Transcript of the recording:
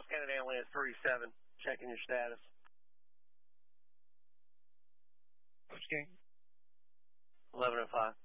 Cross Canada Airlines 37, checking your status. Okay. 11:05.